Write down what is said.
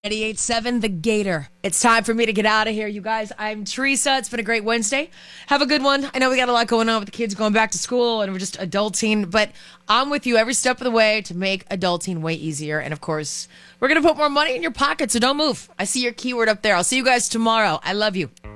98.7 The Gator. It's time for me to get out of here, you guys. I'm Teresa. It's been a great Wednesday. Have a good one. I know we got a lot going on with the kids going back to school and we're just adulting, but I'm with you every step of the way to make adulting way easier. And of course, we're going to put more money in your pocket, so don't move. I see your keyword up there. I'll see you guys tomorrow. I love you.